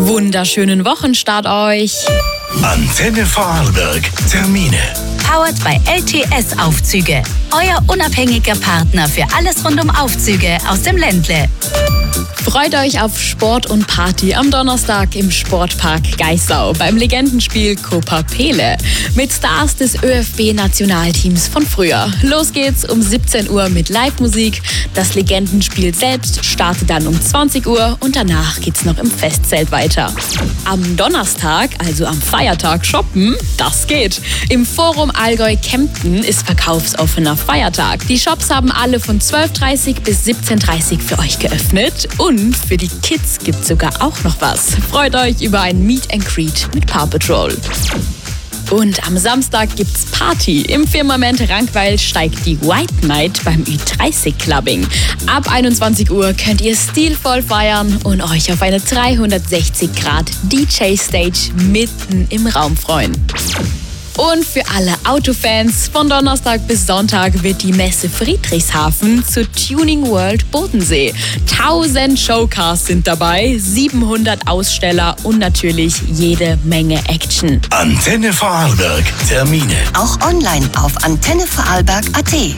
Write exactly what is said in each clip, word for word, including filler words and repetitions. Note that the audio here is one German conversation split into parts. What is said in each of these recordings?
Wunderschönen Wochenstart euch. Antenne Vorarlberg. Termine. Powered by L T S Aufzüge. Euer unabhängiger Partner für alles rund um Aufzüge aus dem Ländle. Freut euch auf Sport und Party am Donnerstag im Sportpark Geisau beim Legendenspiel Copa Pele mit Stars des Ö F B-Nationalteams von früher. Los geht's um siebzehn Uhr mit Live-Musik. Das Legendenspiel selbst startet dann um zwanzig Uhr und danach geht's noch im Festzelt weiter. Am Donnerstag, also am Feiertag, shoppen, das geht. Im Forum Allgäu Kempten ist verkaufsoffener Feiertag. Die Shops haben alle von zwölf Uhr dreißig bis siebzehn Uhr dreißig für euch geöffnet. Und für die Kids gibt's sogar auch noch was. Freut euch über ein Meet and Greet mit Paw Patrol. Und am Samstag gibt's Party. Im Firmament Rankweil steigt die White Night beim Ü dreißig Clubbing. Ab einundzwanzig Uhr könnt ihr stilvoll feiern und euch auf eine dreihundertsechzig Grad D J-Stage mitten im Raum freuen. Und für alle Autofans, von Donnerstag bis Sonntag wird die Messe Friedrichshafen zur Tuning World Bodensee. tausend Showcars sind dabei, siebenhundert Aussteller und natürlich jede Menge Action. Antenne Vorarlberg. Termine. Auch online auf antenne vorarlberg punkt at.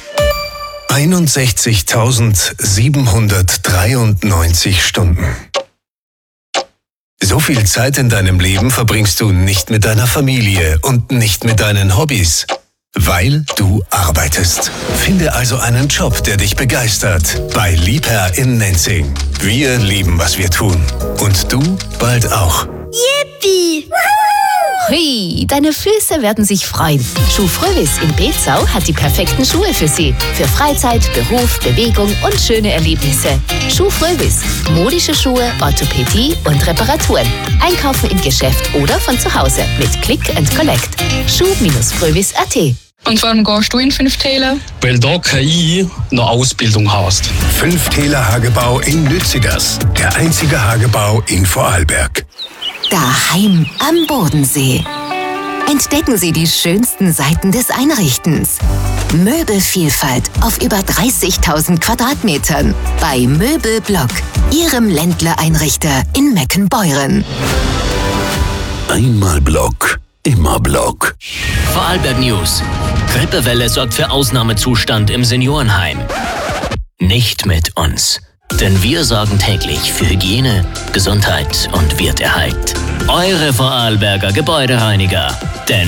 einundsechzigtausendsiebenhundertdreiundneunzig Stunden. So viel Zeit in deinem Leben verbringst du nicht mit deiner Familie und nicht mit deinen Hobbys, weil du arbeitest. Finde also einen Job, der dich begeistert, bei Liebherr in Nenzing. Wir lieben, was wir tun. Und du bald auch. Yippie! Hui, deine Füße werden sich freuen. Schuh Frövis in Bezau hat die perfekten Schuhe für Sie. Für Freizeit, Beruf, Bewegung und schöne Erlebnisse. Schuh Frövis. Modische Schuhe, Orthopädie und Reparaturen. Einkaufen im Geschäft oder von zu Hause mit Click and Collect. Schuh-Frövis punkt at. Und warum gehst du in Fünftäler? Weil da K I eine Ausbildung hast. Fünftäler Hagebau in Lützigers. Der einzige Hagebau in Vorarlberg. Daheim am Bodensee. Entdecken Sie die schönsten Seiten des Einrichtens. Möbelvielfalt auf über dreißigtausend Quadratmetern bei Möbelblock, Ihrem Ländler-Einrichter in Meckenbeuren. Einmal Block, immer Block. Vorarlberg News. Grippewelle sorgt für Ausnahmezustand im Seniorenheim. Nicht mit uns. Denn wir sorgen täglich für Hygiene, Gesundheit und Wirterhalt. Eure Vorarlberger Gebäudereiniger. Denn